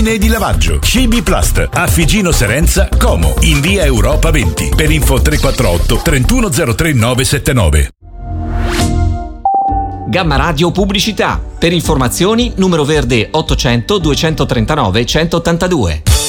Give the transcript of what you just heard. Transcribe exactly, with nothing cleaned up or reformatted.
lavandine e di lavaggio. Scibi Plast a Figino Serenza, Como, in via Europa venti. Per info tre quattro otto trentuno zero tre nove sette nove. Gamma Radio Pubblicità. Per informazioni numero verde ottocento duecentotrentanove centottantadue.